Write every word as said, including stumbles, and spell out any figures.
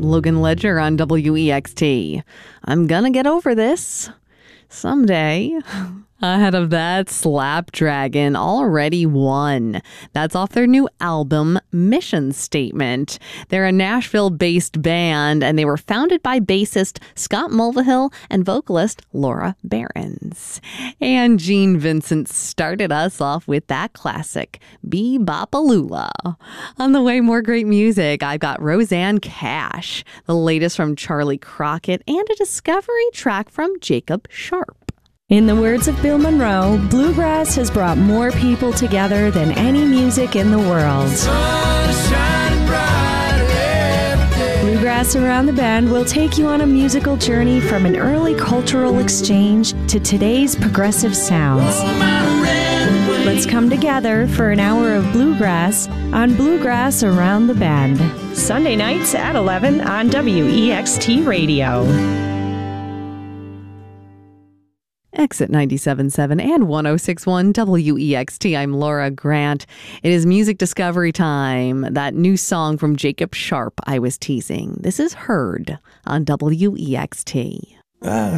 Logan Ledger on W E X T. I'm gonna get over this someday. Ahead of that, Slapdragon already won. That's off their new album, Mission Statement. They're a Nashville-based band, and they were founded by bassist Scott Mulvihill and vocalist Laura Behrens. And Gene Vincent started us off with that classic, Be-Bop-A-Lula. On the way, more great music. I've got Rosanne Cash, the latest from Charlie Crockett, and a discovery track from Jacob Sharp. In the words of Bill Monroe, bluegrass has brought more people together than any music in the world. Bluegrass Around the Bend will take you on a musical journey from an early cultural exchange to today's progressive sounds. Let's come together for an hour of bluegrass on Bluegrass Around the Bend. Sunday nights at eleven on W E X T Radio. Exit ninety-seven point seven and one oh six point one W E X T. I'm Laura Grant. It is music discovery time. That new song from Jacob Sharp I was teasing. This is Heard on W E X T. Ah.